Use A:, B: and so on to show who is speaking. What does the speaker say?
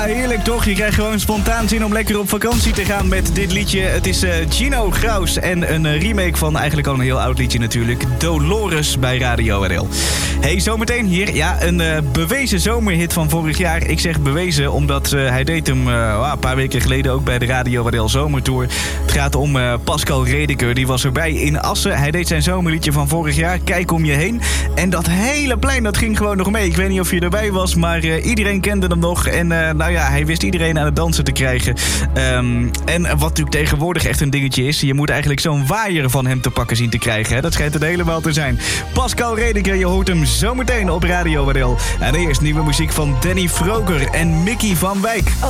A: heerlijk toch? Je krijgt gewoon spontaan zin om lekker op vakantie te gaan met dit liedje. Het is Gino Graus en een remake van eigenlijk al een heel oud liedje natuurlijk. Dolores bij Radio RL. Hey, zometeen hier. Ja, een bewezen zomerhit van vorig jaar. Ik zeg bewezen omdat hij deed hem een paar weken geleden ook bij de Radio RL Zomertour. Het gaat om Pascal Redeker. Die was erbij in Assen. Hij deed zijn zomerliedje van vorig jaar. Kijk om je heen. En dat hele plein, dat ging gewoon nog mee. Ik weet niet of je erbij was, maar iedereen kende hem nog. En hij wist iedereen aan het dansen te krijgen. En wat natuurlijk tegenwoordig echt een dingetje is, je moet eigenlijk zo'n waaier van hem te pakken zien te krijgen. Hè? Dat schijnt het helemaal te zijn. Pascal Redeker, je hoort hem zometeen op Radio RL. En eerst nieuwe muziek van Danny Vroger en Mickey van Wijk.